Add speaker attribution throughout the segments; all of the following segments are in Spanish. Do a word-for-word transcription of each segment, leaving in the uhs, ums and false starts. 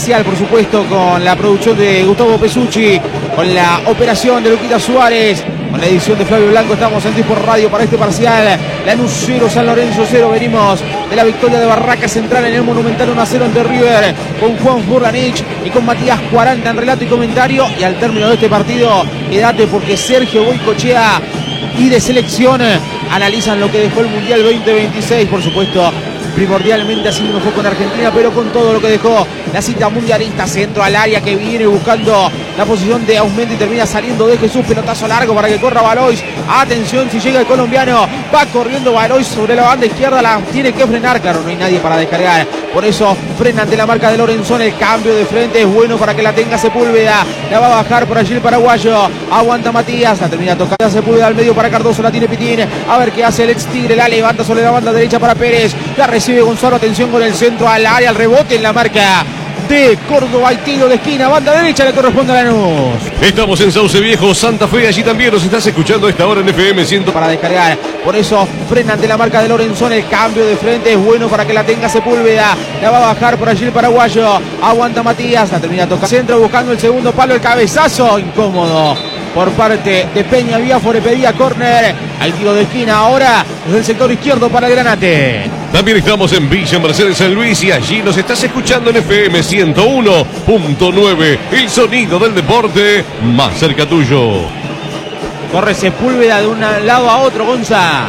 Speaker 1: especial, por supuesto, con la producción de Gustavo Pesucci, con la operación de Luquita Suárez, con la edición de Flavio Blanco. Estamos en Tipo Radio para este parcial. Lanús cero, San Lorenzo cero. Venimos de la victoria de Barraca Central en el Monumental uno a cero ante River, con Juan Burlanich y con Matías cuarenta en relato y comentario. Y al término de este partido, quédate porque Sergio Goicoechea y de selección analizan lo que dejó el Mundial veinte veintiséis, por supuesto. Primordialmente así no fue con Argentina, pero con todo lo que dejó la cita mundialista. Centro al área que viene buscando la posición de Ausmendi y termina saliendo de Jesús. Pelotazo largo para que corra Valois. Atención si llega el colombiano. Va corriendo Valois sobre la banda izquierda. La tiene que frenar. Claro, no hay nadie para descargar. Por eso frena ante la marca de Lorenzón. El cambio de frente es bueno para que la tenga Sepúlveda. La va a bajar por allí el paraguayo. Aguanta Matías. La termina tocando Sepúlveda al medio para Cardoso. La tiene Pitín. A ver qué hace el ex Tigre. La levanta sobre la banda derecha para Pérez. La recibe Gonzalo. Atención con el centro al área. Al rebote en la marca de Córdoba y tiro de esquina, banda derecha le corresponde a Lanús.
Speaker 2: Estamos en Sauce Viejo, Santa Fe, allí también nos estás escuchando a esta hora en F M cien
Speaker 1: para descargar. Por eso frena ante la marca de Lorenzón. El cambio de frente es bueno para que la tenga Sepúlveda. La va a bajar por allí el paraguayo. Aguanta Matías, la termina tocando centro buscando el segundo palo. El cabezazo incómodo por parte de Peña Biafore. Pedía córner. Hay tiro de esquina ahora desde el sector izquierdo para el Granate.
Speaker 2: También estamos en Villa Mercedes, San Luis, y allí nos estás escuchando en F M ciento uno punto nueve. El sonido del deporte más cerca tuyo.
Speaker 1: Corre Sepúlveda de un lado a otro, Gonza.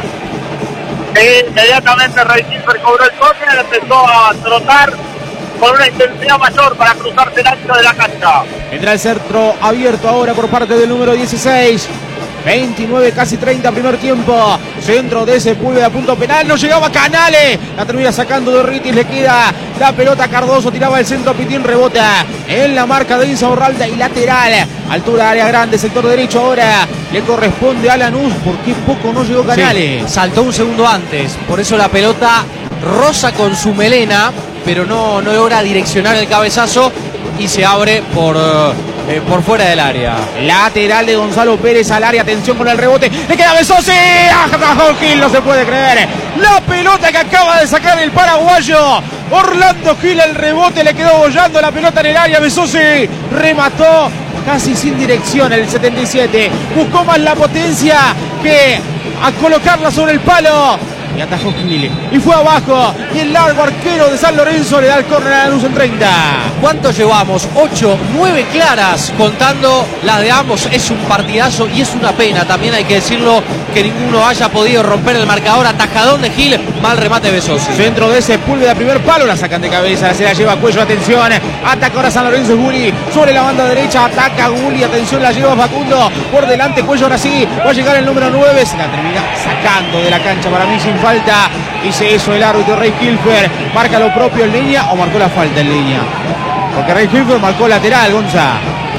Speaker 3: E inmediatamente Ray Silver cobró el córner, empezó a trotar con una intensidad mayor para cruzarse el ancho de la cancha.
Speaker 1: Entra el centro abierto ahora por parte del número dieciséis. veintinueve, casi treinta primer tiempo. Centro de Sepúlveda, punto penal. No llegaba Canales. La termina sacando de Ritis. Le queda la pelota a Cardoso. Tiraba el centro. Pitín rebota en la marca de Insaurralda y lateral. Altura área grande, sector derecho ahora. Le corresponde a Lanús. ¿Por qué poco no llegó Canales?
Speaker 4: Sí, saltó un segundo antes. Por eso la pelota roza con su melena, pero no, no logra direccionar el cabezazo y se abre por... Eh, por fuera del área.
Speaker 1: Lateral de Gonzalo Pérez al área. Atención con el rebote. Le queda Besosi. ¡Ah, Gil! No se puede creer. La pelota que acaba de sacar el paraguayo Orlando Gil. El rebote le quedó bollando la pelota en el área. Besosi remató casi sin dirección el setenta y siete. Buscó más la potencia que a colocarla sobre el palo. Y atajó Gil. Y fue abajo. Y el largo arquero de San Lorenzo le da el córner a Lanús en treinta.
Speaker 4: ¿Cuánto llevamos? ocho, nueve claras, contando las de ambos. Es un partidazo y es una pena. También hay que decirlo, que ninguno haya podido romper el marcador. Atajadón de Gil. Mal remate de Besosi.
Speaker 1: Centro de Sepúlveda, primer palo. La sacan de cabeza. Se la lleva a Cuello. Atención. Ataca ahora San Lorenzo. Guli sobre la banda derecha. Ataca Guli. Atención. La lleva Facundo. Por delante Cuello. Ahora sí. Va a llegar el número nueve. Se la termina sacando de la cancha. Para mí sin falta. Dice eso el árbitro Rey Hilfer. Marca lo propio en línea o marcó la falta en línea. Porque Rey Hilfer marcó lateral, Gonza.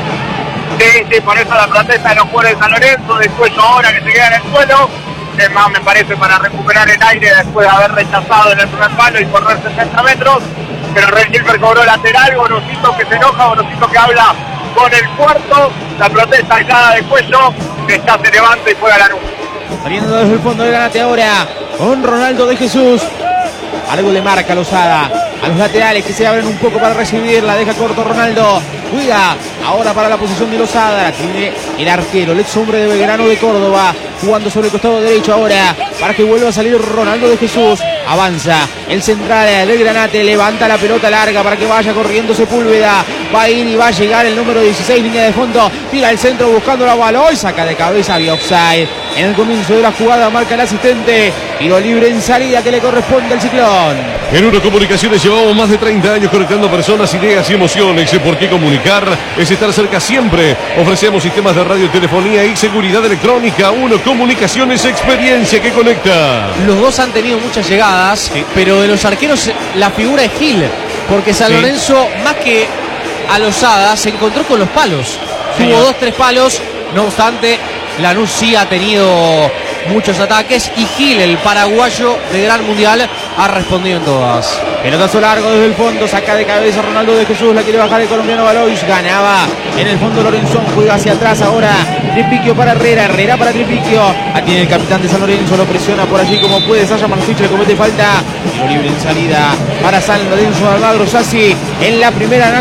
Speaker 3: Sí, sí, por eso la protesta de los jugadores de San Lorenzo. De Cuello ahora que se queda en el suelo. Es más, me parece, para recuperar el aire después de haber rechazado en el primer palo y correr sesenta metros. Pero Rey Hilfer cobró lateral. Borosito que se enoja, Borosito que habla con el cuarto. La protesta aislada de Cuello, que está se levanta y juega la luz.
Speaker 1: Saliendo desde el fondo del Granate ahora con Ronaldo de Jesús. Algo le marca Lozada a los laterales que se abren un poco para recibirla. Deja corto Ronaldo. Cuida ahora para la posición de Lozada. La tiene el arquero, el ex hombre de Belgrano de Córdoba. Jugando sobre el costado derecho ahora para que vuelva a salir Ronaldo de Jesús. Avanza el central del Granate. Levanta la pelota larga para que vaya corriendo Sepúlveda. Va a ir y va a llegar el número dieciséis. Línea de fondo. Tira el centro buscando la bola. Y saca de cabeza. Había offside en el comienzo de la jugada. Marca el asistente. Tiro libre en salida que le corresponde al Ciclón.
Speaker 2: En Uno Comunicaciones llevamos más de treinta años conectando personas, ideas y emociones. ¿Por qué comunicar? Es estar cerca siempre. Ofrecemos sistemas de radiotelefonía y seguridad electrónica. Uno Comunicaciones, experiencia que conecta.
Speaker 4: Los dos han tenido muchas llegadas, sí, pero de los arqueros la figura es Gil, porque San sí. Lorenzo, más que a Lozada, se encontró con los palos. Sí. Tuvo dos, tres palos, no obstante, Lanús sí ha tenido muchos ataques y Gil, el paraguayo de Gran Mundial, ha respondido en todas.
Speaker 1: Pelotazo largo desde el fondo, saca de cabeza Ronaldo de Jesús, la quiere bajar el colombiano Valois, ganaba en el fondo Lorenzón, juega hacia atrás ahora, Tripiquio para Herrera, Herrera para Tripiquio, aquí tiene el capitán de San Lorenzo, lo presiona por allí como puede, Sasha Manfich le comete falta, tiro libre en salida para San Lorenzo de Almagro Sassi en la Primera Nacional.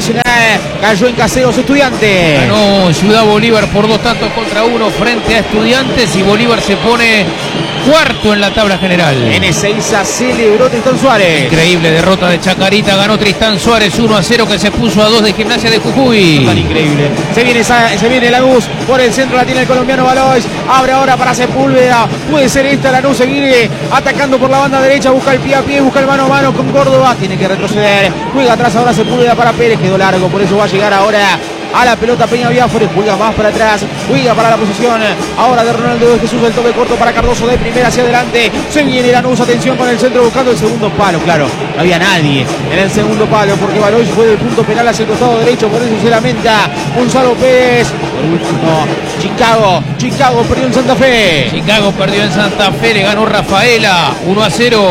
Speaker 1: Cayó en Caseros Estudiantes.
Speaker 5: Ganó Ciudad Bolívar por dos tantos contra uno frente a Estudiantes y Bolívar se pone cuarto en la tabla general.
Speaker 1: En Ezeiza celebró Tristán Suárez.
Speaker 5: Increíble derrota de Chacarita, ganó Tristán Suárez uno a cero que se puso a dos de Gimnasia de Jujuy.
Speaker 1: Tan increíble. Se viene, se viene Lanús por el centro, la tiene el colombiano Valois. Abre ahora para Sepúlveda. Puede ser esta Lanús seguir atacando por la banda derecha. Busca el pie a pie, busca el mano a mano con Córdoba. Tiene que retroceder. Juega atrás ahora Sepúlveda para Pérez. Quedó largo, por eso va a llegar ahora a la pelota Peña Biafore, juega más para atrás, juega para la posición ahora de Ronaldo de Jesús, el toque corto para Cardoso de primera hacia adelante, se viene Lanús, atención con el centro buscando el segundo palo, claro, no había nadie en el segundo palo porque Valois fue del punto penal hacia el costado derecho, por eso se lamenta Gonzalo Pérez. Por último, Chicago, Chicago perdió en Santa Fe.
Speaker 5: Chicago perdió en Santa Fe, le ganó Rafaela uno a cero.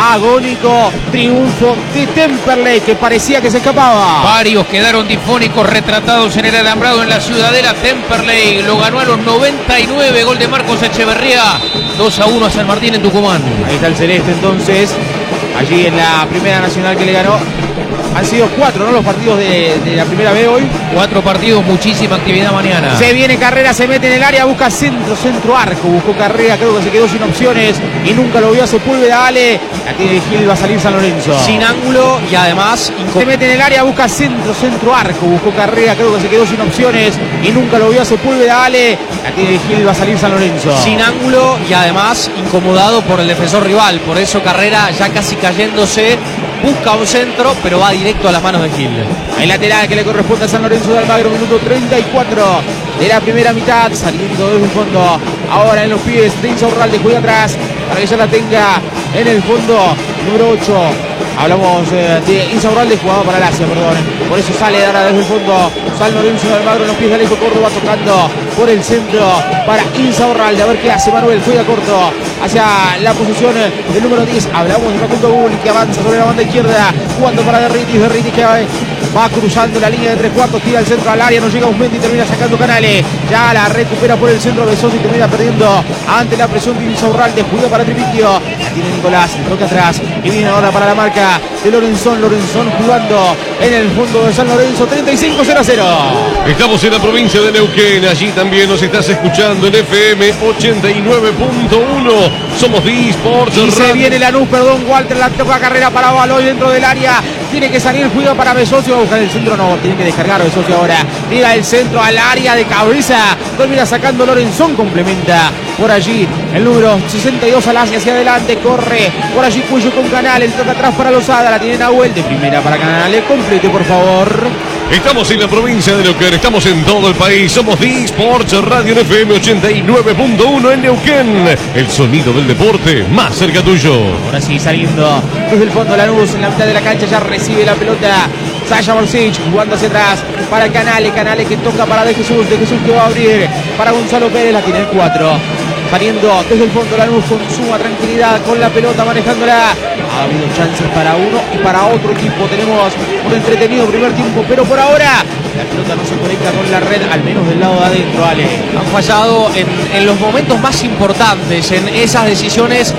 Speaker 1: Agónico triunfo de Temperley que parecía que se escapaba.
Speaker 5: Varios quedaron difónicos retratados en el alambrado en la Ciudadela. Temperley lo ganó a los noventa y nueve, gol de Marcos Echeverría, dos a uno a San Martín en Tucumán.
Speaker 1: Ahí está el celeste entonces, allí en la Primera Nacional que le ganó. Han sido cuatro, ¿no? Los partidos de, de la Primera B hoy.
Speaker 5: Cuatro partidos, muchísima actividad mañana.
Speaker 1: Se viene Carrera, se mete en el área, busca centro, centro arco. Buscó Carrera, creo que se quedó sin opciones y nunca lo vio a Sepúlveda. Ale, la tiene Gil, va a salir San Lorenzo.
Speaker 4: Sin ángulo y además...
Speaker 1: Se mete en el área, busca centro, centro arco. Buscó Carrera, creo que se quedó sin opciones y nunca lo vio a Sepúlveda. Ale, la tiene Gil, va a salir San Lorenzo.
Speaker 4: Sin ángulo y además incomodado por el defensor rival. Por eso Carrera ya casi cayéndose. Busca un centro, pero va directo a las manos de Gil.
Speaker 1: El lateral que le corresponde a San Lorenzo de Almagro, minuto treinta y cuatro de la primera mitad, saliendo desde el fondo. Ahora en los pies de Insaurralde, juega atrás para que ya la tenga en el fondo. Número ocho. Hablamos eh, de Insaurralde, jugado para el Asia, perdón. Por eso sale ahora desde el fondo San Lorenzo de Almagro en los pies de Alejo Córdoba, tocando por el centro para Insaurralde. A ver qué hace Manuel, juega corto hacia la posición del número diez. Hablamos de Facundo Bull que avanza sobre la banda izquierda, jugando para Derritis. Derritis que va cruzando la línea de tres cuartos, tira el centro al área, no llega Usmendi y termina sacando Canales. Ya la recupera por el centro Besosi y termina perdiendo ante la presión de Insaurralde. Juega para Tripitio, la tiene Nicolás, el toque atrás y viene ahora para la marca de Lorenzón. Lorenzón jugando en el fondo de San Lorenzo. Treinta y cinco cero a cero.
Speaker 2: Estamos en la provincia de Neuquén, allí también nos estás escuchando en F M ochenta y nueve punto uno. Somos D-Sports.
Speaker 1: Y se viene Lanús, perdón, Walter, la toca Carrera para Baloy dentro del área. Tiene que salir, juega para Besocio, va a buscar el centro, no, tiene que descargar Besocio ahora. Tira el centro al área de cabeza, termina sacando Lorenzón, complementa por allí el número sesenta y dos Alasia hacia adelante, corre por allí Cuello con Canales, toca atrás para Lozada, la tiene Nahuel, de primera para Canales, complete por favor.
Speaker 2: Estamos en la provincia de Neuquén, estamos en todo el país, somos D-Sports Radio en F M ochenta y nueve punto uno en Neuquén, el sonido del deporte más cerca tuyo.
Speaker 1: Ahora sí, saliendo desde el fondo Lanús, en la mitad de la cancha ya recibe la pelota Sasha Morsic, jugando hacia atrás para Canales, Canales que toca para De Jesús, De Jesús que va a abrir para Gonzalo Pérez, la tiene el cuatro. Saliendo desde el fondo Lanús con suma tranquilidad, con la pelota manejándola. Ha habido chances para uno y para otro equipo. Tenemos un entretenido primer tiempo, pero por ahora la pelota no se conecta con la red, al menos del lado de adentro, Ale.
Speaker 4: Han fallado en, en los momentos más importantes, en esas decisiones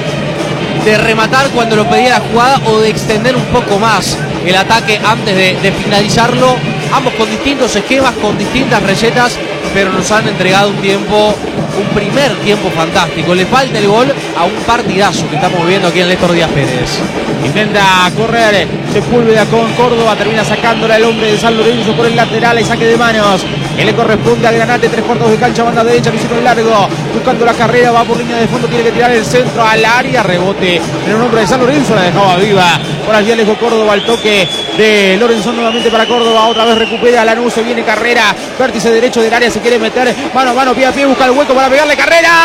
Speaker 4: de rematar cuando lo pedía la jugada o de extender un poco más el ataque antes de, de finalizarlo. Ambos con distintos esquemas, con distintas recetas, pero nos han entregado un tiempo, un primer tiempo fantástico. Le falta el gol a un partidazo que estamos viendo aquí en Néstor Díaz Pérez.
Speaker 1: Intenta correr Sepúlveda con Córdoba, termina sacándola el hombre de San Lorenzo por el lateral, y saque de manos que le corresponde a Granate, tres cuartos de cancha, banda derecha, visión largo, buscando la carrera, va por línea de fondo, tiene que tirar el centro al área, rebote en el hombre de San Lorenzo, la dejaba viva por allí Alejo Córdoba, el toque de Lorenzo nuevamente para Córdoba, otra vez recupera Lanús, se viene Carrera, vértice derecho del área, se quiere meter, mano a mano, pie a pie, busca el hueco para pegarle, Carrera,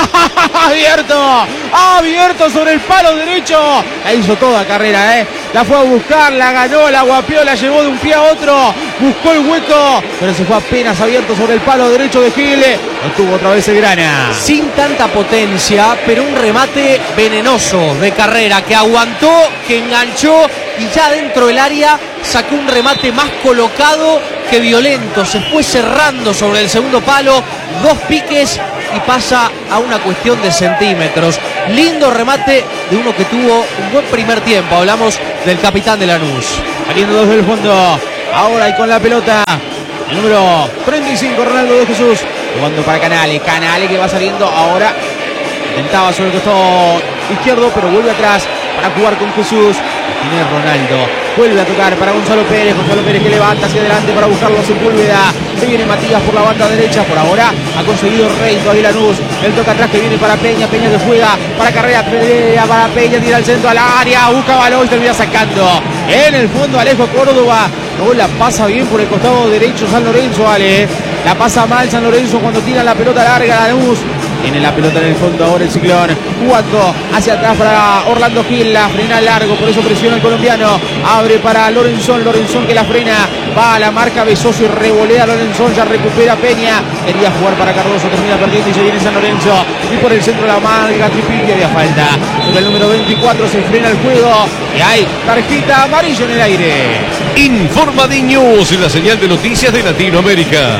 Speaker 1: abierto, abierto sobre el palo derecho, la hizo toda Carrera, eh, la fue a buscar, la ganó, la guapió, la llevó de un pie a otro, buscó el hueco, pero se fue apenas abierto sobre el palo derecho de Gil, lo tuvo otra vez el Grana.
Speaker 4: Sin tanta potencia, pero un remate venenoso de Carrera, que aguantó, que enganchó y ya dentro del área sacó un remate más colocado que violento, se fue cerrando sobre el segundo palo, dos piques y pasa a una cuestión de centímetros. Lindo remate de uno que tuvo un buen primer tiempo, hablamos del capitán de Lanús.
Speaker 1: Saliendo desde el fondo, Ahora y con la pelota. El número treinta y cinco, Ronaldo de Jesús. Jugando para Canale. Canale que va saliendo ahora. Intentaba sobre el costado izquierdo, pero vuelve atrás para jugar con Jesús. Tiene Ronaldo. Vuelve a tocar para Gonzalo Pérez. Gonzalo Pérez que levanta hacia adelante para buscarlo a Sepúlveda. Se viene Matías por la banda derecha. Por ahora ha conseguido Rey todavía Lanús. El toca atrás que viene para Peña. Peña que juega para Carrera. Peña para Peña. Tira al centro al área. Busca balón y termina sacando. En el fondo Alejo Córdoba. No la pasa bien por el costado derecho San Lorenzo, Ale. La pasa mal San Lorenzo cuando tira la pelota larga Lanús. Tiene la pelota en el fondo ahora el Ciclón. Jugando hacia atrás para Orlando Gil. La frena largo, por eso presiona el colombiano. Abre para Lorenzón. Lorenzón que la frena. Va a la marca Besoso y revolea Lorenzón. Ya recupera Peña. Quería jugar para Cardoso. Termina perdiendo y se viene San Lorenzo. Y por el centro la marca Tripiqui. Había falta. Sobre el número veinticuatro se frena el juego. Y hay tarjeta amarilla en el aire.
Speaker 2: Informa D News, la señal de noticias de Latinoamérica.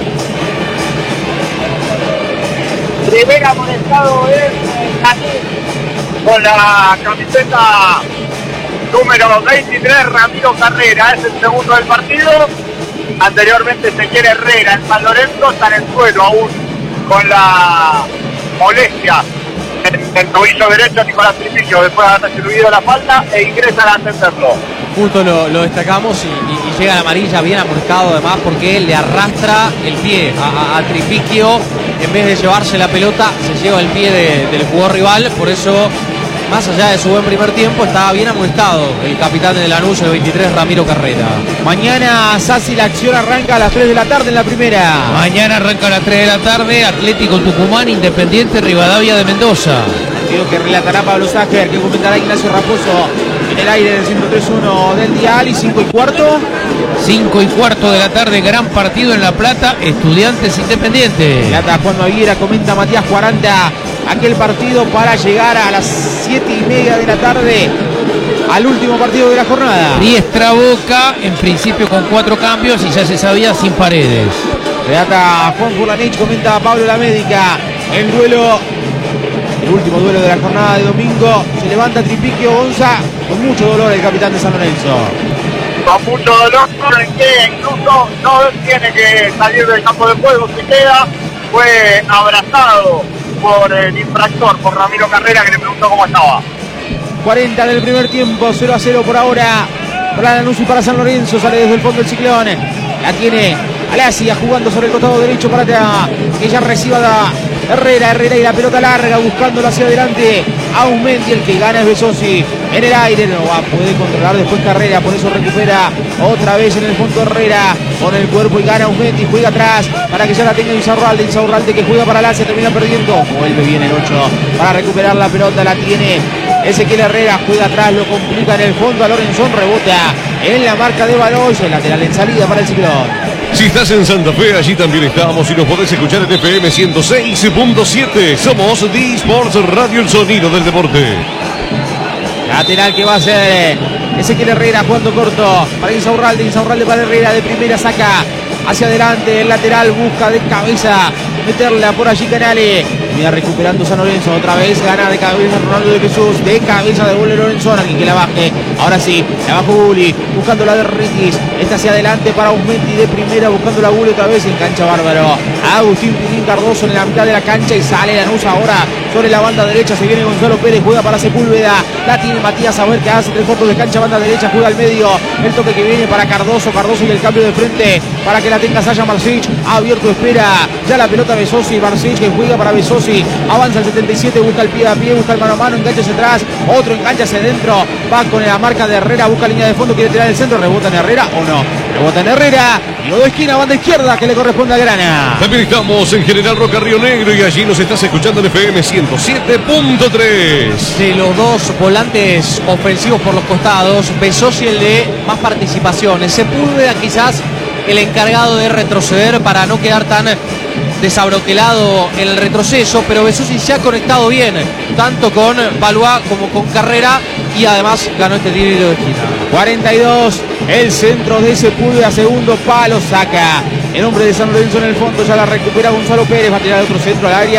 Speaker 3: Primer amonestado es Lanús con la camiseta número veintitrés, Ramiro Carrera. Es el segundo del partido. Anteriormente Ezequiel Herrera en San Lorenzo. Está en el suelo aún con la molestia en el tobillo derecho Nicolás Tripillo después de haber recibido la falta e ingresan a atenderlo.
Speaker 4: Justo lo, lo destacamos y, y, y llega la amarilla bien amonestado además porque le arrastra el pie a, a, a Tripiquio. En vez de llevarse la pelota, se lleva el pie de, del jugador rival. Por eso, más allá de su buen primer tiempo, estaba bien amonestado el capitán de Lanús, el veintitrés, Ramiro Carrera.
Speaker 1: Mañana, Sassi, la acción arranca a las tres de la tarde en la primera.
Speaker 5: Mañana arranca a las tres de la tarde. Atlético Tucumán, Independiente, Rivadavia de Mendoza.
Speaker 1: Partido que relatará Pablo Ságer, que comentará Ignacio Raposo en el aire del ciento tres punto uno del dial. Y cinco y cuarto.
Speaker 5: cinco y cuarto de la tarde, gran partido en La Plata, Estudiantes Independiente.
Speaker 1: Plata Juan Maviera, comenta Matías cuarenta. Aquel partido para llegar a las siete y media de la tarde al último partido de la jornada.
Speaker 5: Riestra Boca, en principio con cuatro cambios y ya se sabía sin Paredes.
Speaker 1: Relata Juan Furlanich, comenta Pablo La Médica. El duelo, el último duelo de la jornada de domingo. Se levanta Tripiquio Gonza con mucho dolor el capitán de San Lorenzo.
Speaker 3: Con mucho dolor, que incluso no tiene que salir del campo de juego, se queda. Fue abrazado por el infractor, por Ramiro Carrera, que le preguntó cómo estaba.
Speaker 1: cuarenta del primer tiempo, cero a cero por ahora. Para Lanús y para San Lorenzo, sale desde el fondo el Ciclón. La tiene Alasia jugando sobre el costado derecho para que ella reciba la Herrera, Herrera y la pelota larga buscándolo hacia adelante. Aumenti, el que gana es Besosi. En el aire no va, puede controlar después Carrera, por eso recupera otra vez en el fondo Herrera con el cuerpo y gana Aumenti, juega atrás para que ya la tenga Insaurralde, Insaurralde que juega para Alasia, termina perdiendo, vuelve bien el ocho para recuperar la pelota, la tiene Ezequiel Herrera, juega atrás, lo complica en el fondo a Lorenzón, rebota en la marca de Baloy, el lateral en salida para el Ciclón.
Speaker 2: Si estás en Santa Fe, allí también estamos y nos podés escuchar en F M ciento seis punto siete. Somos D Sports Radio, el sonido del deporte.
Speaker 1: Lateral que va a ser Ezequiel Herrera jugando corto para Insaurralde, Insaurralde para Herrera, de primera saca hacia adelante, el lateral busca de cabeza meterla por allí Canale. Mira, recuperando San Lorenzo, otra vez gana de cabeza Ronaldo de Jesús, de cabeza de Bulli Lorenzón, alguien que la baje, ahora sí, la bajó Bulli, buscando la de Ritis, está hacia adelante para Aumenti de primera, buscando la Bulli otra vez en cancha bárbaro, Agustín Pilín Cardoso en la mitad de la cancha y sale Lanús ahora sobre la banda derecha, se viene Gonzalo Pérez, juega para Sepúlveda, la tiene Matías a ver qué hace, tres cortos de cancha, banda derecha, juega al medio, el toque que viene para Cardoso, Cardoso y el cambio de frente para que la tenga Sasha Marcic, abierto espera, ya la pelota Besosi, Marcic que juega para Besosi, avanza el setenta y siete, busca el pie a pie, busca el mano a mano, engancha hacia atrás, otro engancha hacia adentro, va con la marca de Herrera, busca línea de fondo, quiere tirar el centro, rebota en Herrera o no, rebota en Herrera, y lo de esquina, banda izquierda que le corresponde a Grana.
Speaker 2: También estamos en General Roca, Río Negro, y allí nos estás escuchando en F M ciento siete punto tres.
Speaker 4: De los dos volantes ofensivos por los costados, Besosi el de más participaciones, Sepúlveda quizás el encargado de retroceder para no quedar tan desabroquelado en el retroceso, pero Besosi se ha conectado bien, tanto con Valois como con Carrera, y además ganó este tiro de esquina.
Speaker 1: cuarenta y dos, el centro de Sepúlveda, segundo palo, saca el hombre de San Lorenzo en el fondo, ya la recupera Gonzalo Pérez, va a tirar otro centro al área,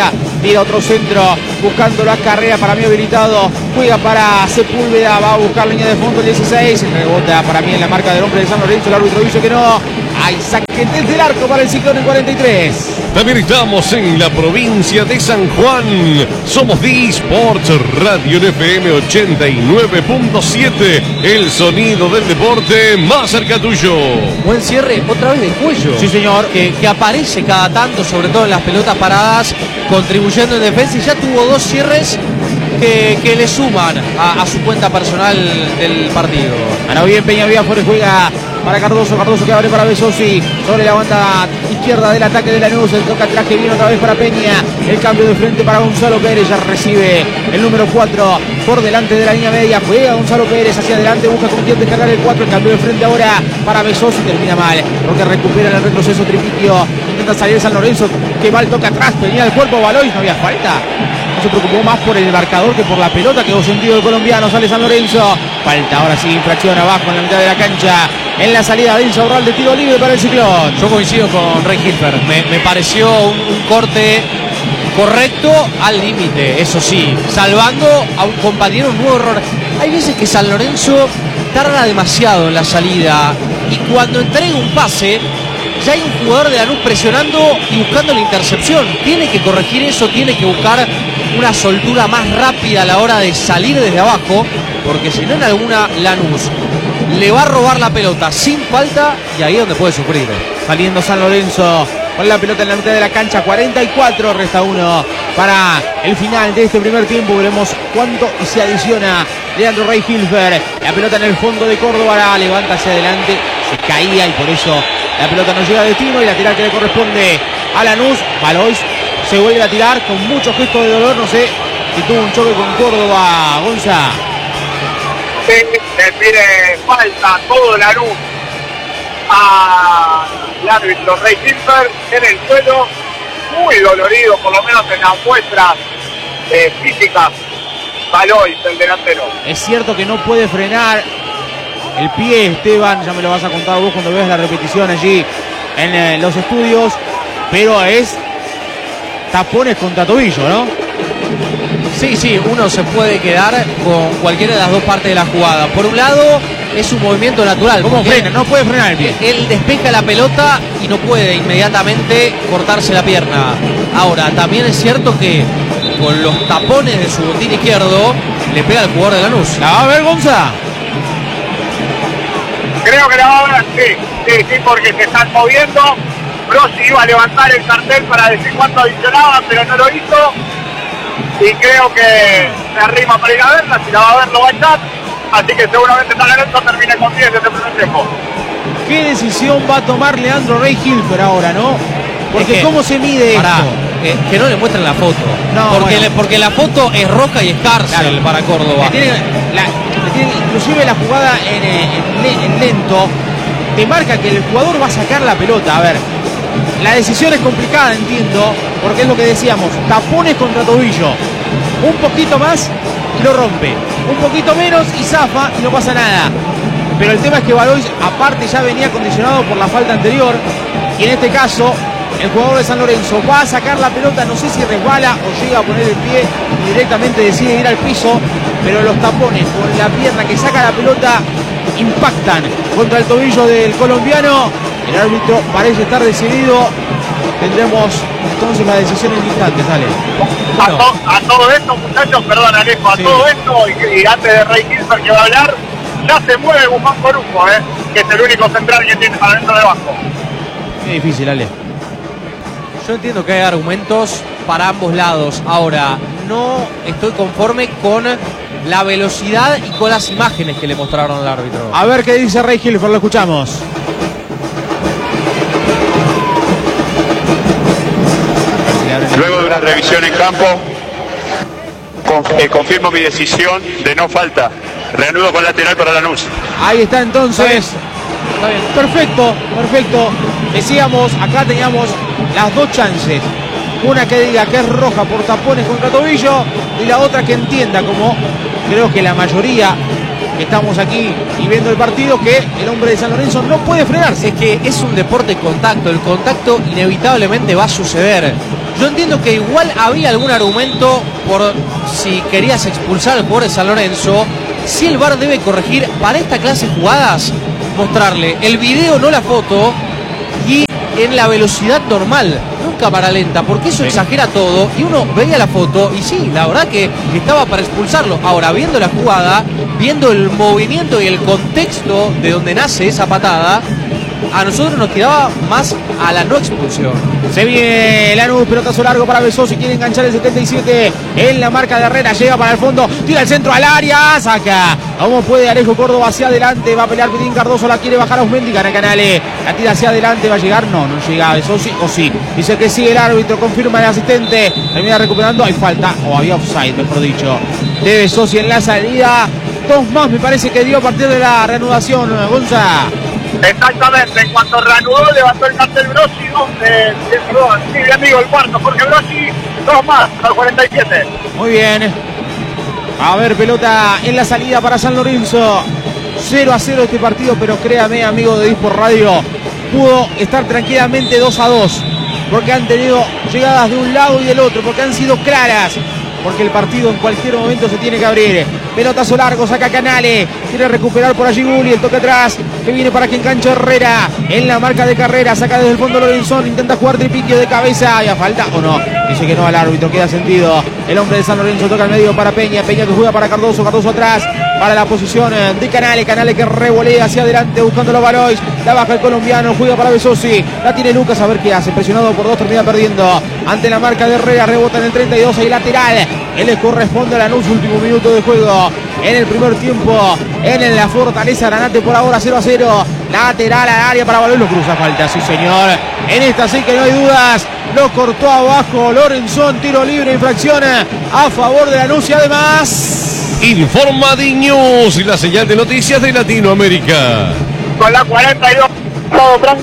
Speaker 1: Tira otro centro, buscando la carrera, para mí habilitado. Juega para Sepúlveda, va a buscar línea de fondo el dieciséis. Rebota para mí en la marca del hombre de San Lorenzo. El árbitro dice que no. Hay saque desde el arco para el Ciclón en cuarenta y tres.
Speaker 2: También estamos en la provincia de San Juan. Somos D-Sports Radio en F M ochenta y nueve punto siete. El sonido del deporte más cerca tuyo.
Speaker 4: Buen cierre, otra vez de Cuello.
Speaker 1: Sí, señor.
Speaker 4: Que, que aparece cada tanto, sobre todo en las pelotas paradas, contribuyendo en defensa, y ya tuvo dos cierres que, que le suman a, a su cuenta personal del partido.
Speaker 1: Ahora bien, Peña Viafor juega para Cardoso, Cardoso que abre para Besosi, sobre la banda izquierda del ataque de Lanús, el toca atrás que viene otra vez para Peña, el cambio de frente para Gonzalo Pérez, ya recibe el número cuatro por delante de la línea media, juega Gonzalo Pérez hacia adelante, busca con quién descargar el cuatro, el cambio de frente ahora para Besosi, termina mal, porque recupera en el retroceso Tripiquio, intenta salir San Lorenzo, que va el toca atrás, tenía el cuerpo Valois, no había falta. No se preocupó más por el marcador que por la pelota, quedó sentido el colombiano, sale San Lorenzo, falta ahora sí, infracción abajo en la mitad de la cancha, en la salida de Insaurral de tiro libre para el Ciclón.
Speaker 4: Yo coincido con Rey Hilfer, me, me pareció un, un corte correcto al límite, eso sí, salvando a un compañero un nuevo error. Hay veces que San Lorenzo tarda demasiado en la salida y cuando entrega un pase ya hay un jugador de Lanús presionando y buscando la intercepción. Tiene que corregir eso, tiene que buscar una soltura más rápida a la hora de salir desde abajo, porque si no en alguna Lanús le va a robar la pelota sin falta y ahí es donde puede sufrir.
Speaker 1: Saliendo San Lorenzo con la pelota en la mitad de la cancha, cuarenta y cuatro, resta uno para el final de este primer tiempo. Veremos cuánto se adiciona Leandro Rey Hilfer. La pelota en el fondo de Córdoba, levanta hacia adelante, se caía y por eso la pelota no llega a destino, y la tirar que le corresponde a Lanús. Valois se vuelve a tirar con muchos gestos de dolor, no sé si tuvo un choque con Córdoba, Gonza.
Speaker 3: Sí, le pide falta todo Lanús al árbitro Rey Hilfer en el suelo, muy dolorido, por lo menos en las muestras eh, físicas. Valois, el delantero.
Speaker 1: Es cierto que no puede frenar el pie, Esteban, ya me lo vas a contar vos cuando veas la repetición allí en eh, los estudios, pero es tapones contra tobillo, ¿no?
Speaker 4: Sí, sí, uno se puede quedar con cualquiera de las dos partes de la jugada. Por un lado, es un movimiento natural.
Speaker 1: ¿Cómo frena? No puede frenar el pie.
Speaker 4: Él despeja la pelota y no puede inmediatamente cortarse la pierna. Ahora, también es cierto que con los tapones de su botín izquierdo le pega al jugador de Lanús.
Speaker 1: ¿La va a ver, Gonza?
Speaker 3: Creo que la va a ver, sí, sí, sí, porque se están moviendo. Rossi iba a levantar el cartel para decir cuánto adicionaba, pero no lo hizo. Y creo que se arrima para ir a verla, si la va a ver lo va a echar. Así que seguramente San Lorenzo termine con diez en este primer tiempo.
Speaker 1: ¿Qué decisión va a tomar Leandro Rey Hilfer ahora, no? Porque
Speaker 4: es que,
Speaker 1: ¿cómo se mide
Speaker 4: pará,
Speaker 1: esto?
Speaker 4: Eh, que no le muestren la foto.
Speaker 1: No,
Speaker 4: porque,
Speaker 1: bueno.
Speaker 4: le, porque la foto es roja y es cárcel
Speaker 1: Claro.
Speaker 4: para Córdoba.
Speaker 1: Le tienen, la, le tienen, inclusive la jugada en, en, en lento te marca que el jugador va a sacar la pelota. A ver, la decisión es complicada, entiendo, porque es lo que decíamos, tapones contra tobillo, un poquito más y lo rompe, un poquito menos y zafa y no pasa nada. Pero el tema es que Valois aparte ya venía condicionado por la falta anterior, y en este caso el jugador de San Lorenzo va a sacar la pelota, no sé si resbala o llega a poner el pie y directamente decide ir al piso, pero los tapones con la pierna que saca la pelota impactan contra el tobillo del colombiano. El árbitro parece estar decidido. Tendremos entonces la decisión en instante, sale.
Speaker 3: A, to, a todo esto, muchachos, perdón Alejo, a
Speaker 1: Sí.
Speaker 3: todo esto, y, y antes de Rey Hilfer que va a hablar, ya se mueve Guzmán Corujo, eh, que es el único central que tiene para dentro del banco.
Speaker 1: Qué difícil, Ale.
Speaker 4: Yo entiendo que hay argumentos para ambos lados. Ahora, no estoy conforme con la velocidad y con las imágenes que le mostraron al árbitro.
Speaker 1: A ver qué dice Rey Hilfer, lo escuchamos.
Speaker 6: Luego de una revisión en campo, con- eh, confirmo mi decisión de no falta. Reanudo con lateral para Lanús.
Speaker 1: Ahí está entonces.
Speaker 4: Está bien.
Speaker 1: Perfecto, perfecto. Decíamos, acá teníamos las dos chances. Una que diga que es roja por tapones contra tobillo y la otra que entienda, como creo que la mayoría que estamos aquí y viendo el partido, que el hombre de San Lorenzo no puede frenarse.
Speaker 4: Es que es un deporte de contacto. El contacto inevitablemente va a suceder. Yo entiendo que igual había algún argumento por si querías expulsar al jugador de San Lorenzo. Si el V A R debe corregir para esta clase de jugadas, mostrarle el video, no la foto, y en la velocidad normal, no cámara lenta, porque eso sí exagera todo. Y uno veía la foto y sí, la verdad que estaba para expulsarlo. Ahora, viendo la jugada, viendo el movimiento y el contexto de donde nace esa patada, a nosotros nos quedaba más a la no expulsión.
Speaker 1: Se viene Lanús, pelotazo largo para Besosi, quiere enganchar el setenta y siete en la marca de Herrera, llega para el fondo, tira el centro al área, saca. ¿Cómo puede Alejo Córdoba hacia adelante? Va a pelear Pitín Cardoso, la quiere bajar a Osmendi, gana Canale, la tira hacia adelante, va a llegar, no, no llega Besosi, o sí. Dice que sí el árbitro, confirma el asistente, termina recuperando, hay falta, o había offside, mejor dicho, de Besosi en la salida. Dos más me parece que dio a partir de la reanudación, Gonza.
Speaker 3: Exactamente, en cuanto reanudó, levantó el cartel Brossi, donde, eh, perdón, sí, mi amigo el cuarto, Jorge Brossi, dos más, al cuarenta y siete.
Speaker 1: Muy bien. A ver, pelota en la salida para San Lorenzo. cero a cero este partido, pero créame, amigo de Disport Radio, pudo estar tranquilamente dos a dos, porque han tenido llegadas de un lado y del otro, porque han sido claras, porque el partido en cualquier momento se tiene que abrir. Pelotazo largo, saca Canale, quiere recuperar por allí Gulli, el toque atrás, que viene para que enganche Herrera, en la marca de Carrera, saca desde el fondo Lorenzón, intenta jugar tripiquio de cabeza, ¿y a falta o no? Dice que no al árbitro, queda sentido. El hombre de San Lorenzo toca al medio para Peña, Peña que juega para Cardoso, Cardoso atrás, para la posición de Canale, Canale que revolea hacia adelante buscando los Valois, la baja el colombiano, juega para Besosi, la tiene Lucas, a ver qué hace, presionado por dos, termina perdiendo, ante la marca de Herrera, rebota en el treinta y dos, y lateral, él le corresponde a Lanús, último minuto de juego, en el primer tiempo, en la Fortaleza Granate por ahora cero a cero, lateral al área para Valois, lo cruza, falta, sí señor, en esta sí que no hay dudas, lo cortó abajo Lorenzón, tiro libre, infracción a favor de Lanús y además...
Speaker 2: Informa Diños y la señal de noticias de Latinoamérica.
Speaker 3: Con la cuarenta y dos, todo Franco.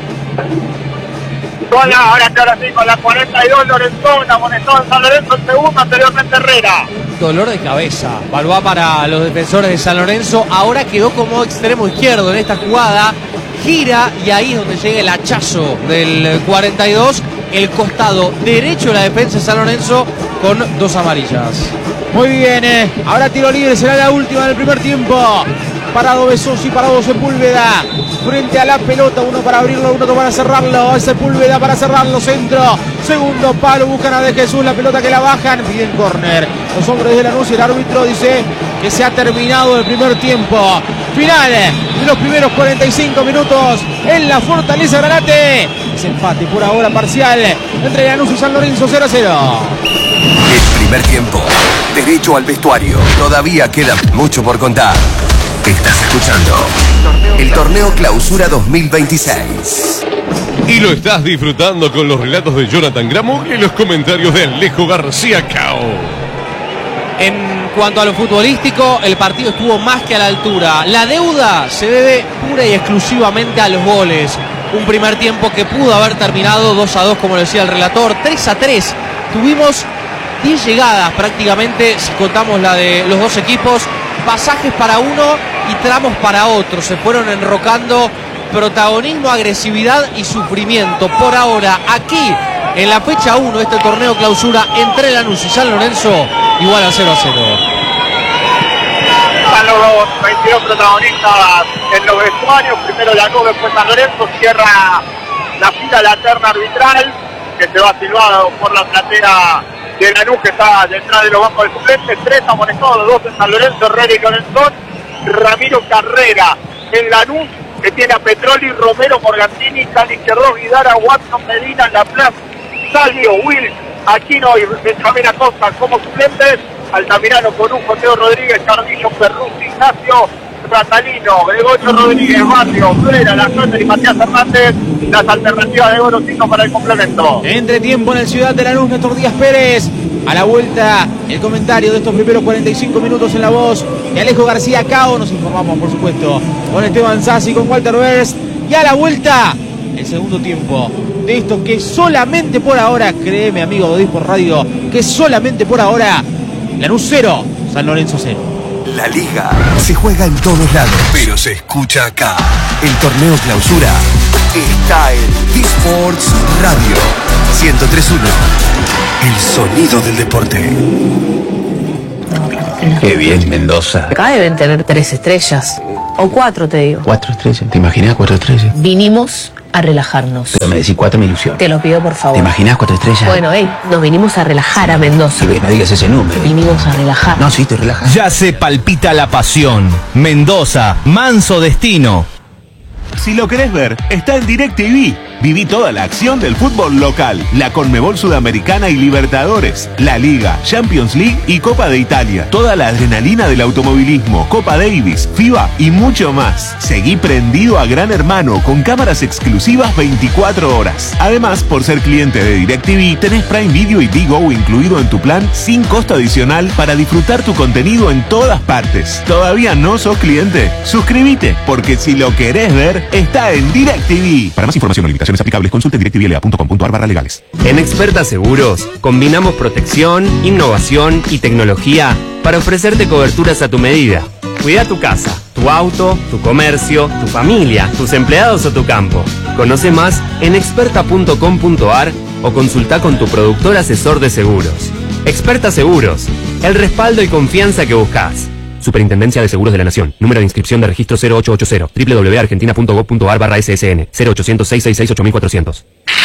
Speaker 3: Con la, ahora que ahora sí, con la cuarenta y dos Lorenzón, amonestó en San Lorenzo el segundo, anteriormente Herrera.
Speaker 4: Dolor de cabeza, Balboa para los defensores de San Lorenzo, ahora quedó como extremo izquierdo en esta jugada, gira y ahí es donde llega el hachazo del cuarenta y dos, el costado derecho de la defensa de San Lorenzo con dos amarillas.
Speaker 1: Muy bien, eh. ahora tiro libre, será la última del primer tiempo. Parado Besosi, parado Sepúlveda, frente a la pelota, uno para abrirlo, uno para cerrarlo, Sepúlveda para cerrarlo, centro, segundo palo, buscan a De Jesús, la pelota que la bajan, piden córner. Los hombres de Lanús y el árbitro dice que se ha terminado el primer tiempo. Final de los primeros cuarenta y cinco minutos en la Fortaleza Granate. Es empate por ahora parcial entre Lanús y San Lorenzo, cero a cero.
Speaker 7: El primer tiempo, derecho al vestuario. Todavía queda mucho por contar. Estás escuchando el Torneo Clausura dos mil veintiséis.
Speaker 2: Y lo estás disfrutando con los relatos de Jonathan Gramo y los comentarios de Alejo García Cao.
Speaker 4: En cuanto a lo futbolístico, el partido estuvo más que a la altura. La deuda se debe pura y exclusivamente a los goles. Un primer tiempo que pudo haber terminado dos a dos, como lo decía el relator, tres a tres. Tuvimos diez llegadas prácticamente, si contamos la de los dos equipos, pasajes para uno y tramos para otro. Se fueron enrocando protagonismo, agresividad y sufrimiento. Por ahora, aquí, en la fecha uno de este torneo clausura entre Lanús y San Lorenzo, igual a cero a cero.
Speaker 3: Están los veintidós protagonistas en los vestuarios. Primero Lanús, después San Lorenzo. Cierra la fila la terna arbitral, que se va silbado por la platea de Lanús, que está detrás de los bancos de suplentes. Tres amonestados, dos en San Lorenzo, Herrera y Lorenzón. Ramiro Carrera en Lanús, que tiene a Petroli, Romero, Morgantini, Cali Izquierdo, Guidara, Watson, Medina, Laplace, Salio, Will, Aquino y Benjamín Acosta como suplentes. Altamirano, Corujo, Teo Rodríguez, Cardillo, Perruzzi, Ignacio, Ratalino, Gregorio Rodríguez, Barrio, Frera, La Suerte y Matías Hernández. Las alternativas de Gorosito para el complemento.
Speaker 1: Entre tiempo en el Ciudad de Lanús, Néstor Díaz Pérez. A la vuelta, el comentario de estos primeros cuarenta y cinco minutos en la voz de Alejo García Cao. Nos informamos, por supuesto, con Esteban Sassi, con Walter Berst. Y a la vuelta, el segundo tiempo de esto que solamente por ahora, créeme, amigo de Disport Radio, que solamente por ahora, Lanús cero, San Lorenzo cero.
Speaker 7: La liga se juega en todos lados, pero se escucha acá. El torneo clausura está en Disport Radio. ciento tres punto uno. El sonido del deporte.
Speaker 8: Qué bien, Mendoza.
Speaker 9: Acá deben tener tres estrellas. O cuatro, te digo.
Speaker 8: Cuatro estrellas. ¿Te imaginas cuatro estrellas?
Speaker 9: Vinimos a relajarnos.
Speaker 8: Pero me decís cuatro, me ilusión.
Speaker 9: Te lo pido, por favor.
Speaker 8: ¿Te imaginas cuatro estrellas?
Speaker 9: Bueno, hey, nos vinimos a relajar a Mendoza.
Speaker 8: Sí, no digas ese número.
Speaker 9: Vinimos a relajar.
Speaker 8: No, sí, te relajas.
Speaker 10: Ya se palpita la pasión. Mendoza, manso destino.
Speaker 11: Si lo querés ver, está en DirecTV. Viví toda la acción del fútbol local, la Conmebol Sudamericana y Libertadores, la Liga, Champions League y Copa de Italia. Toda la adrenalina del automovilismo, Copa Davis, FIBA y mucho más. Seguí prendido a Gran Hermano con cámaras exclusivas veinticuatro horas. Además, por ser cliente de DirecTV, tenés Prime Video y Digo incluido en tu plan sin costo adicional para disfrutar tu contenido en todas partes. ¿Todavía no sos cliente? Suscríbete, porque si lo querés ver, está en DirecTV. Para más información o limitaciones aplicables, consulte directvla punto com punto ar barra legales.
Speaker 12: En Experta Seguros, combinamos protección, innovación y tecnología para ofrecerte coberturas a tu medida. Cuida tu casa, tu auto, tu comercio, tu familia, tus empleados o tu campo. Conoce más en experta punto com punto ar o consulta con tu productor asesor de seguros. Experta Seguros, el respaldo y confianza que buscas. Superintendencia de Seguros de la Nación. Número de inscripción de registro cero ocho ocho cero. doble u doble u doble u punto argentina punto gob punto ar barra ese ese ene. cero ochocientos, seiscientos sesenta y seis, ocho mil cuatrocientos.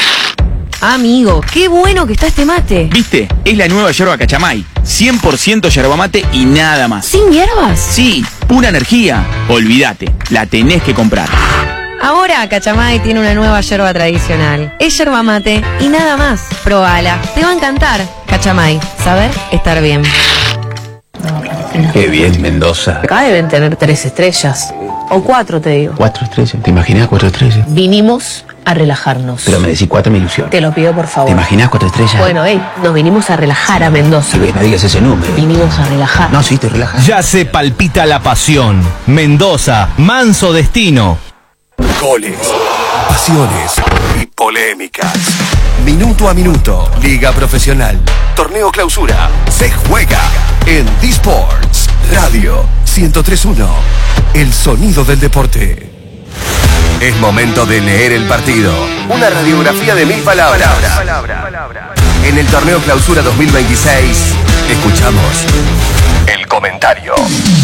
Speaker 9: Amigo, qué bueno que está este mate.
Speaker 13: ¿Viste? Es la nueva yerba Cachamay. cien por ciento yerba mate y nada más.
Speaker 9: ¿Sin hierbas?
Speaker 13: Sí, pura energía. Olvídate, la tenés que comprar.
Speaker 9: Ahora Cachamay tiene una nueva yerba tradicional. Es yerba mate y nada más. Probala, te va a encantar. Cachamay, saber estar bien.
Speaker 8: Qué bien, Mendoza.
Speaker 9: Acá deben tener tres estrellas. O cuatro, te digo.
Speaker 8: Cuatro estrellas. ¿Te imaginas cuatro estrellas?
Speaker 9: Vinimos a relajarnos.
Speaker 8: Pero me decís cuatro, me ilusión.
Speaker 9: Te lo pido, por favor.
Speaker 8: ¿Te imaginas cuatro estrellas?
Speaker 9: Bueno, hey, nos vinimos a relajar a Mendoza.
Speaker 8: Sí, no digas ese número.
Speaker 9: Vinimos a relajar.
Speaker 8: No, sí, te relajas.
Speaker 10: Ya se palpita la pasión. Mendoza, manso destino.
Speaker 7: Goles, pasiones y polémicas. Minuto a minuto, Liga Profesional, Torneo Clausura, se juega en D-Sports Radio ciento tres punto uno. El sonido del deporte. Es momento de leer el partido. Una radiografía de mil palabras. En el Torneo Clausura dos mil veintiséis, escuchamos el comentario.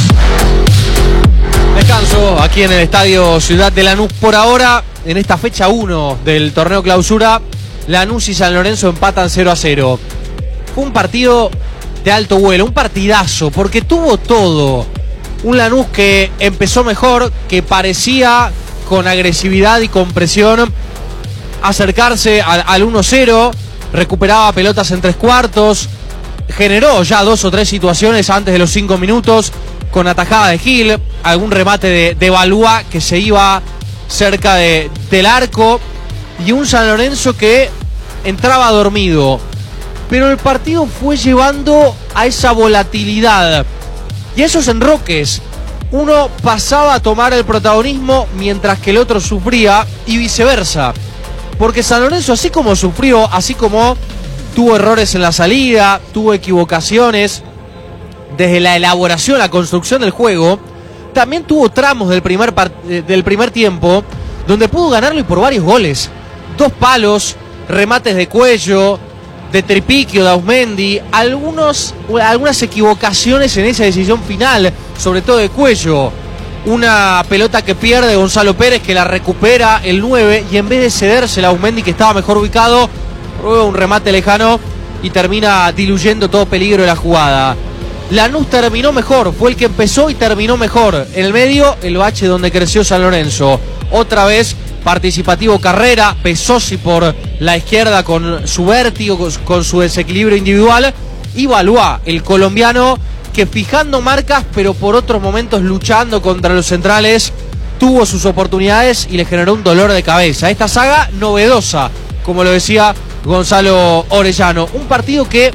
Speaker 4: Descanso aquí en el Estadio Ciudad de Lanús por ahora. En esta fecha uno del Torneo Clausura, Lanús y San Lorenzo empatan cero a cero. Fue un partido de alto vuelo, un partidazo, porque tuvo todo. Un Lanús que empezó mejor, que parecía con agresividad y con presión acercarse al, al uno cero, recuperaba pelotas en tres cuartos, generó ya dos o tres situaciones antes de los cinco minutos, con atajada de Gil, algún remate de, de Balúa que se iba cerca de, del arco, y un San Lorenzo que entraba dormido. Pero el partido fue llevando a esa volatilidad y a esos enroques. Uno pasaba a tomar el protagonismo mientras que el otro sufría, y viceversa. Porque San Lorenzo, así como sufrió, así como tuvo errores en la salida, tuvo equivocaciones desde la elaboración, la construcción del juego, también tuvo tramos del primer, del primer tiempo donde pudo ganarlo, y por varios goles. Dos palos, remates de Cuello, de Tripiquio, de Ausmendi, algunos, algunas equivocaciones en esa decisión final, sobre todo de Cuello. Una pelota que pierde Gonzalo Pérez, que la recupera el nueve, y en vez de cederse a Ausmendi, que estaba mejor ubicado, prueba un remate lejano y termina diluyendo todo peligro de la jugada. Lanús terminó mejor, fue el que empezó y terminó mejor. En el medio, el bache donde creció San Lorenzo. Otra vez participativo Carrera, Pesosi por la izquierda con su vértigo, con su desequilibrio individual, y Balúa, el colombiano, que fijando marcas, pero por otros momentos luchando contra los centrales, tuvo sus oportunidades y le generó un dolor de cabeza. Esta saga novedosa, como lo decía Gonzalo Orellano. Un partido que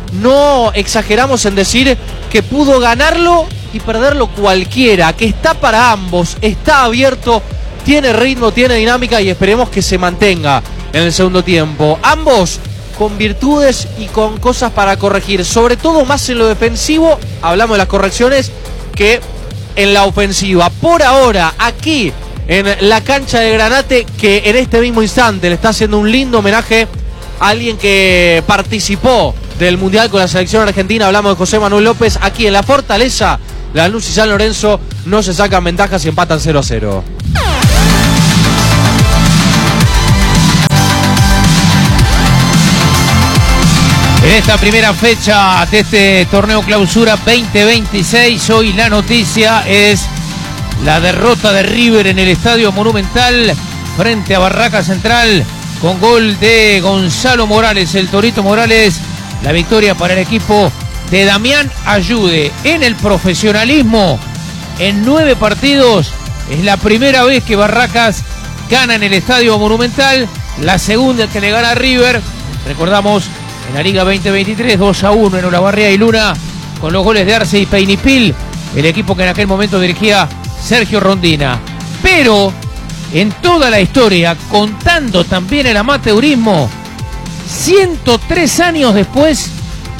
Speaker 4: no exageramos en decir que pudo ganarlo y perderlo cualquiera, que está para ambos, está abierto, tiene ritmo, tiene dinámica, y esperemos que se mantenga en el segundo tiempo. Ambos con virtudes y con cosas para corregir, sobre todo más en lo defensivo, hablamos de las correcciones, que en la ofensiva. Por ahora, aquí en la cancha de Granate, que en este mismo instante le está haciendo un lindo homenaje alguien que participó del Mundial con la selección argentina. Hablamos de José Manuel López. Aquí en la Fortaleza, Lanús y San Lorenzo no se sacan ventajas y empatan cero a cero.
Speaker 5: En esta primera fecha de este torneo clausura veinte veintiséis, hoy la noticia es la derrota de River en el Estadio Monumental frente a Barraca Central con gol de Gonzalo Morales, el Torito Morales. La victoria para el equipo de Damián Ayude. En el profesionalismo, en nueve partidos, es la primera vez que Barracas gana en el Estadio Monumental, la segunda que le gana a River. Recordamos, en la Liga veinte veintitrés, dos a uno en Olavarría y Luna, con los goles de Arce y Peinipil, el equipo que en aquel momento dirigía Sergio Rondina. Pero en toda la historia, contando también el amateurismo, ciento tres años después,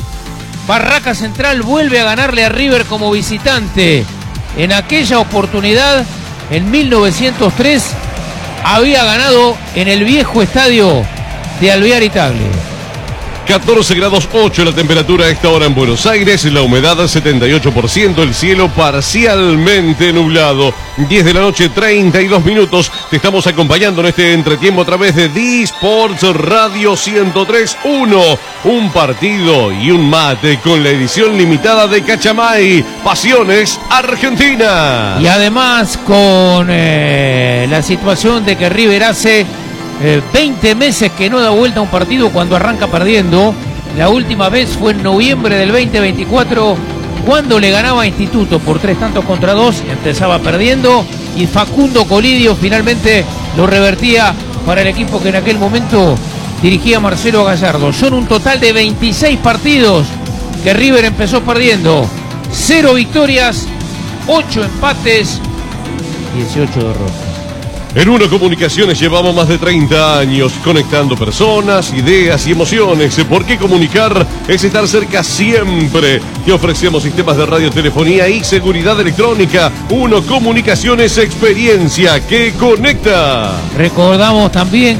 Speaker 5: Barraca Central vuelve a ganarle a River como visitante. En aquella oportunidad, en mil novecientos tres, había ganado en el viejo estadio de Alvear y Tagle.
Speaker 2: catorce grados ocho la temperatura a esta hora en Buenos Aires, la humedad setenta y ocho por ciento, el cielo parcialmente nublado. diez de la noche, treinta y dos minutos. Te estamos acompañando en este entretiempo a través de D-Sports Radio ciento tres punto uno. Un partido y un mate con la edición limitada de Cachamay. Pasiones Argentina.
Speaker 5: Y además con eh, la situación de que River hace Eh, veinte meses que no da vuelta a un partido cuando arranca perdiendo. La última vez fue en noviembre del veinte veinticuatro, cuando le ganaba a Instituto por tres tantos contra dos, empezaba perdiendo y Facundo Colidio finalmente lo revertía para el equipo que en aquel momento dirigía Marcelo Gallardo. Son un total de veintiséis partidos que River empezó perdiendo, cero victorias, ocho empates, dieciocho derrotas.
Speaker 2: En Uno Comunicaciones llevamos más de treinta años conectando personas, ideas y emociones. ¿Por qué comunicar? Es estar cerca siempre. Te ofrecemos sistemas de radiotelefonía y seguridad electrónica. Uno Comunicaciones, experiencia que conecta.
Speaker 5: Recordamos también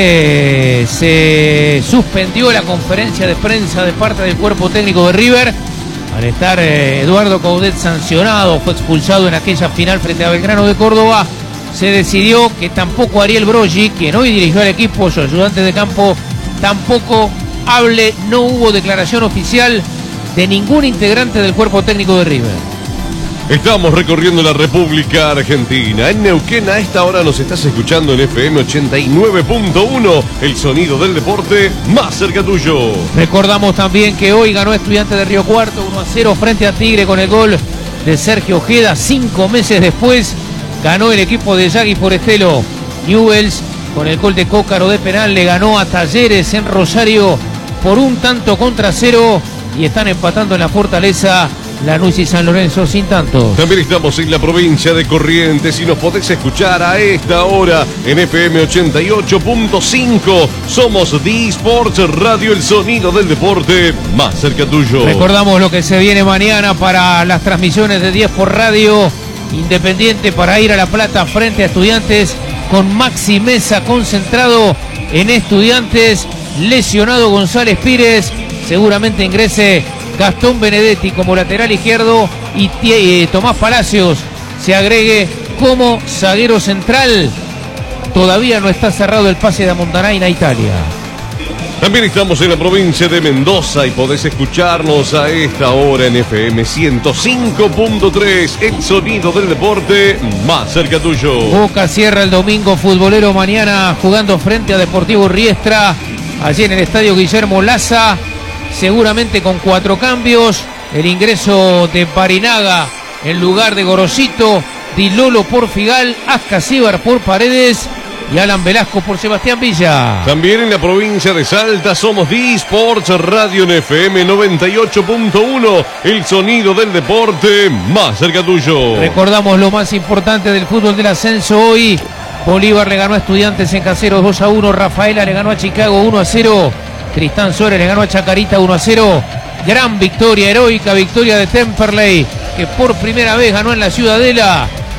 Speaker 5: que se suspendió la conferencia de prensa de parte del cuerpo técnico de River. Al estar eh, Eduardo Coudet sancionado, fue expulsado en aquella final frente a Belgrano de Córdoba. Se decidió que tampoco Ariel Broggi, quien hoy dirigió al equipo, su ayudante de campo, tampoco hable. No hubo declaración oficial de ningún integrante del cuerpo técnico de River.
Speaker 2: Estamos recorriendo la República Argentina. En Neuquén a esta hora nos estás escuchando en F M ochenta y nueve punto uno, el sonido del deporte más cerca tuyo.
Speaker 5: Recordamos también que hoy ganó Estudiantes de Río Cuarto uno a cero frente a Tigre con el gol de Sergio Ojeda. Cinco meses después ganó el equipo de Yagui Forestelo. Newells, con el gol de Cócaro de penal, le ganó a Talleres en Rosario por un tanto contra cero y están empatando en la Fortaleza Lanús y San Lorenzo sin tanto.
Speaker 2: También estamos en la provincia de Corrientes y nos podés escuchar a esta hora en F M ochenta y ocho punto cinco. Somos D-Sports Radio, el sonido del deporte más cerca tuyo.
Speaker 5: Recordamos lo que se viene mañana para las transmisiones de diez por radio. Independiente para ir a La Plata frente a Estudiantes, con Maxi Mesa concentrado en Estudiantes, lesionado González Pires, seguramente ingrese Gastón Benedetti como lateral izquierdo y eh, Tomás Palacios se agregue como zaguero central. Todavía no está cerrado el pase de Montanaina a Italia.
Speaker 2: También estamos en la provincia de Mendoza y podés escucharnos a esta hora en F M ciento cinco punto tres, el sonido del deporte más cerca tuyo.
Speaker 5: Boca cierra el domingo futbolero mañana jugando frente a Deportivo Riestra, allí en el estadio Guillermo Laza, seguramente con cuatro cambios. El ingreso de Barinaga en lugar de Gorosito, Di Lolo por Figal, Ascasíbar por Paredes y Alan Velasco por Sebastián Villa.
Speaker 2: También en la provincia de Salta somos D-Sports Radio en F M noventa y ocho punto uno, el sonido del deporte más cerca tuyo.
Speaker 5: Recordamos lo más importante del fútbol del ascenso hoy. Bolívar le ganó a Estudiantes en Caseros dos a uno, Rafaela le ganó a Chicago uno a cero, Tristán Suárez le ganó a Chacarita uno a cero. Gran victoria, heroica victoria de Temperley, que por primera vez ganó en la Ciudadela.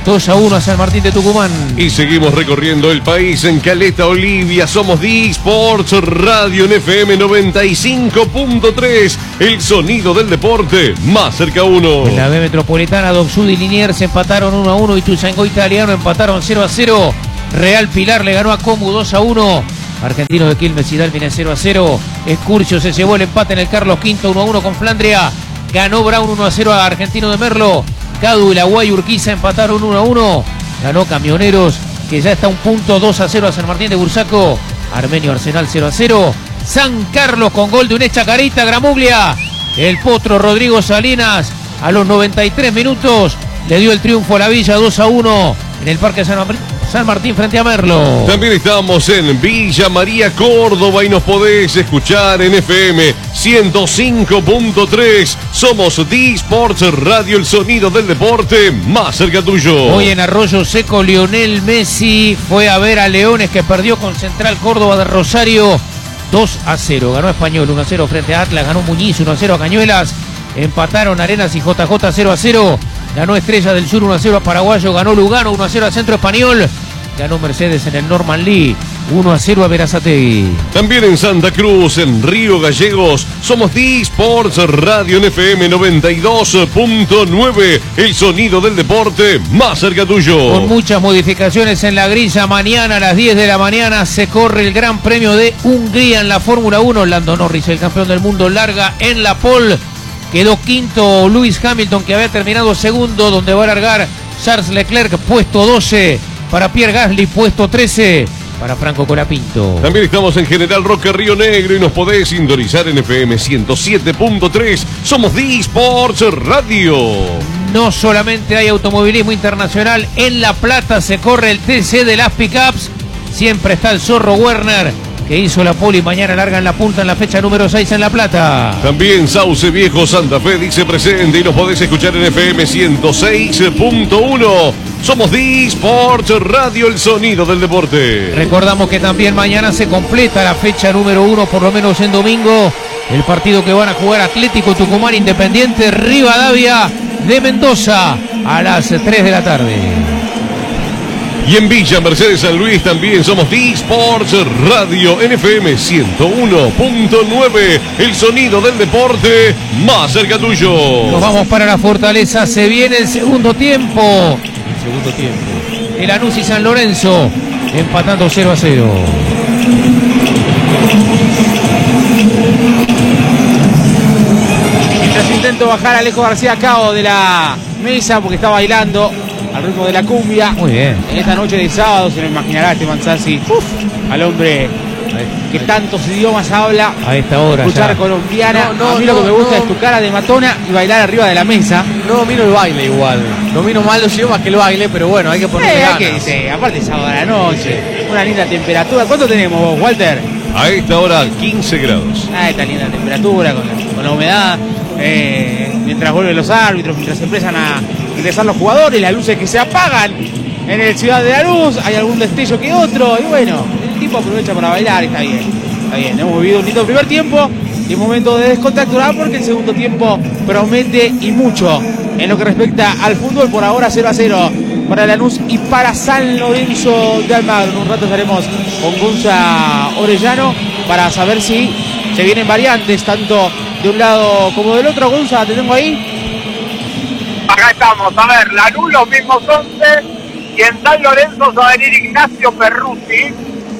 Speaker 5: dos a uno a San Martín de Tucumán.
Speaker 2: Y seguimos recorriendo el país en Caleta Olivia. Somos D-Sports Radio en F M noventa y cinco punto tres. El sonido del deporte más cerca uno.
Speaker 5: En la B Metropolitana, Doc Sud y Liniers empataron uno a uno. Y Ituzaingó Italiano empataron cero a cero. Real Pilar le ganó a Comu dos a uno. Argentinos de Quilmes y Dalvin cero a cero. Escurcio se llevó el empate en el Carlos Quinto uno a uno con Flandria. Ganó Brown uno a cero a Argentino de Merlo. Cadu y la Guay Urquiza empataron uno a uno. Ganó Camioneros, que ya está a un punto, dos a cero a San Martín de Bursaco. Armenio Arsenal cero a cero. San Carlos con gol de un Chacarita Gramuglia. El Potro Rodrigo Salinas a los noventa y tres minutos le dio el triunfo a la Villa dos a uno en el Parque San Martín. San Martín frente a Merlo.
Speaker 2: También estamos en Villa María, Córdoba, y nos podés escuchar en F M ciento cinco punto tres. Somos D-Sports Radio, el sonido del deporte más cerca tuyo.
Speaker 5: Hoy en Arroyo Seco, Lionel Messi fue a ver a Leones, que perdió con Central Córdoba de Rosario dos a cero. Ganó Español uno a cero frente a Atlas. Ganó Muñiz uno a cero a Cañuelas. Empataron Arenas y J J cero a cero. Ganó Estrella del Sur uno a cero a Paraguayo. Ganó Lugano uno a cero a Centro Español. Ganó Mercedes en el Norman Lee uno a cero a Berazategui.
Speaker 2: También en Santa Cruz, en Río Gallegos, somos D-Sports Radio en F M noventa y dos punto nueve. El sonido del deporte más cerca tuyo.
Speaker 5: Con muchas modificaciones en la grilla. Mañana a las diez de la mañana se corre el Gran Premio de Hungría en la Fórmula uno. Lando Norris, el campeón del mundo, larga en la pole. Quedó quinto Lewis Hamilton, que había terminado segundo, donde va a largar Charles Leclerc, puesto doce. Para Pierre Gasly, puesto trece. Para Franco Colapinto.
Speaker 2: También estamos en General Roque, Río Negro, y nos podés sintonizar en F M ciento siete punto tres. Somos D-Sports Radio.
Speaker 5: No solamente hay automovilismo internacional. En La Plata se corre el T C de las pickups. Siempre está el Zorro Werner, que hizo la pole y mañana larga en la punta en la fecha número seis en La Plata.
Speaker 2: También Sauce Viejo Santa Fe dice presente, y nos podés escuchar en F M ciento seis punto uno. Somos D-Sports Radio, el sonido del deporte.
Speaker 5: Recordamos que también mañana se completa la fecha número uno, por lo menos en domingo, el partido que van a jugar Atlético Tucumán, Independiente Rivadavia de Mendoza a las tres de la tarde.
Speaker 2: Y en Villa Mercedes San Luis también somos D-Sports Radio en F M ciento uno punto nueve. El sonido del deporte más cerca tuyo.
Speaker 5: Nos vamos para la Fortaleza. Se viene el segundo tiempo. El segundo tiempo. El Lanús y San Lorenzo empatando cero a cero.
Speaker 1: Mientras intento bajar a Alejo García Cao de la mesa porque está bailando al ritmo de la cumbia.
Speaker 5: Muy bien.
Speaker 1: En esta noche de sábado se lo imaginará Esteban Sassi, al hombre que tantos idiomas habla.
Speaker 5: A esta hora
Speaker 1: escuchar
Speaker 5: ya.
Speaker 1: colombiana.
Speaker 4: No, no,
Speaker 1: a mí lo
Speaker 4: no,
Speaker 1: que me gusta
Speaker 4: no.
Speaker 1: es tu cara de matona y bailar arriba de la mesa.
Speaker 4: No domino el baile igual. Domino mal los idiomas que el baile, pero bueno, hay que ponerle
Speaker 1: Eh,
Speaker 4: ganas.
Speaker 1: que, sí, aparte es sábado a la noche, una linda temperatura. ¿Cuánto tenemos vos, Walter?
Speaker 2: A esta hora quince grados.
Speaker 1: Ah, esta linda temperatura con la, con la humedad. Eh, mientras vuelven los árbitros, mientras empiezan a ingresar los jugadores, las luces que se apagan en el Ciudad de la Luz, hay algún destello que otro, y bueno, el tipo aprovecha para bailar, está bien, está bien. Hemos vivido un lindo primer tiempo y un momento de descontracturar porque el segundo tiempo promete y mucho en lo que respecta al fútbol. Por ahora cero a cero para Lanús y para San Lorenzo de Almagro. En un rato estaremos con Gonza Orellano para saber si se vienen variantes tanto de un lado como del otro. Gonza, te tengo ahí.
Speaker 3: Acá estamos, a ver, Lanús los mismos once, y en San Lorenzo va a venir Ignacio Perruzzi.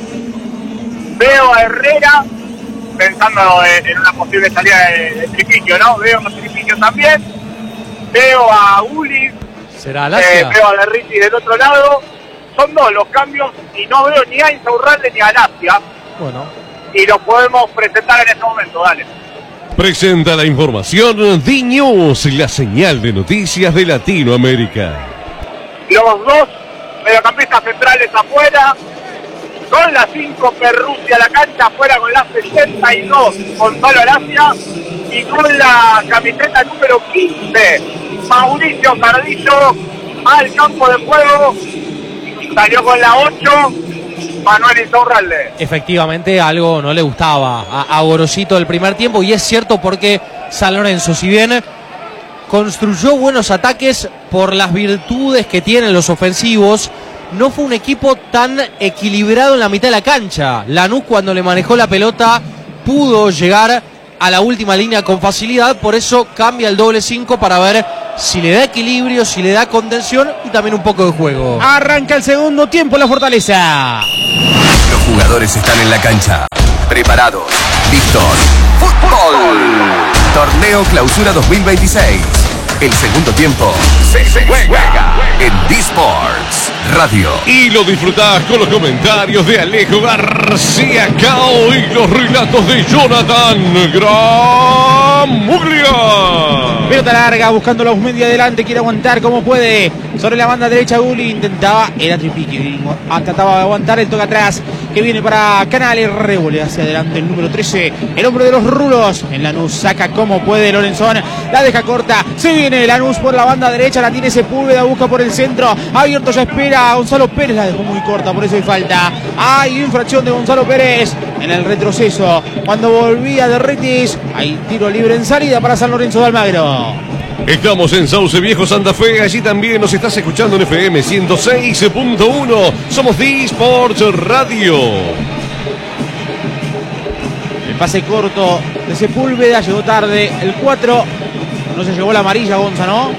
Speaker 3: Veo a Herrera, pensando en, en una posible salida de, de Tripiquio, ¿no? Veo a Tripiquio también, veo a Uli,
Speaker 4: ¿Será
Speaker 3: eh,
Speaker 4: Alasia?
Speaker 3: veo a Derriti del otro lado. Son dos los cambios y no veo ni a Insaurralde ni a Alasia.
Speaker 4: Bueno.
Speaker 3: Y los podemos presentar en este momento, dale.
Speaker 2: Presenta la información D-News, la señal de noticias de Latinoamérica.
Speaker 3: Los dos mediocampistas centrales afuera, con la cinco Perruzzi a la cancha, afuera con la sesenta y dos Gonzalo Alasia, y con la camiseta número quince Mauricio Cardillo al campo de juego. Salió con la ocho Manuel Insaurralde.
Speaker 4: Efectivamente, algo no le gustaba a, a Gorosito el primer tiempo, y es cierto porque San Lorenzo, si bien construyó buenos ataques por las virtudes que tienen los ofensivos. No fue un equipo tan equilibrado en la mitad de la cancha. Lanús, cuando le manejó la pelota, pudo llegar a la última línea con facilidad. Por eso cambia el doble cinco para ver si le da equilibrio, si le da contención y también un poco de juego.
Speaker 1: Arranca el segundo tiempo la Fortaleza.
Speaker 7: Los jugadores están en la cancha, preparados, listos. ¡Fútbol! Torneo Clausura dos mil veintiséis. El segundo tiempo se, se juega en D-Sports Radio.
Speaker 2: Y lo disfrutás con los comentarios de Alejo García Cao y los relatos de Jonathan Gramuglia.
Speaker 1: Pelota larga, buscando la Usmendi adelante, quiere aguantar como puede. Sobre la banda derecha, Gulli intentaba, era Tripiqui, trataba de aguantar el toque atrás, que viene para Canales, revole hacia adelante el número trece, el hombre de los rulos. En Lanús saca como puede Lorenzón, la deja corta, se viene Lanús por la banda derecha, la tiene Sepúlveda, busca por el centro, abierto, ya espera Gonzalo Pérez, la dejó muy corta, por eso hay falta. Hay infracción de Gonzalo Pérez en el retroceso, cuando volvía de Retis. Hay tiro libre en salida para San Lorenzo de Almagro.
Speaker 2: Estamos en Sauce Viejo, Santa Fe. Allí también nos estás escuchando en F M ciento seis punto uno. Somos D-Sports Radio.
Speaker 1: El pase corto de Sepúlveda, llegó tarde el cuatro. No se llevó la amarilla, Gonza, ¿no?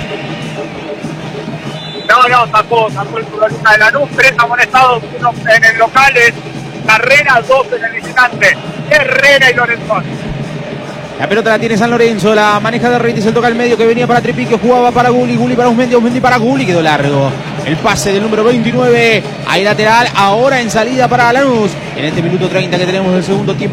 Speaker 3: No, no, sacó, sacó el futbolista de Lanús. Tres amonestados, uno en el local, es Carrera, dos en el visitante. Herrera y Lorenzón.
Speaker 1: La pelota la tiene San Lorenzo, la maneja de Retis, el toca al medio que venía para Tripiqui, jugaba para Gulli, Gulli para Usmendi, Usmendi para Gulli, quedó largo. El pase del número veintinueve, ahí lateral, ahora en salida para Lanús. En este minuto treinta que tenemos del segundo tiempo.